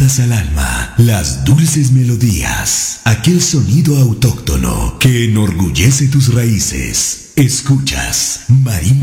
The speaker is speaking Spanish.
llegadas al alma, las dulces melodías, aquel sonido autóctono que enorgullece tus raíces. Escuchas Marimba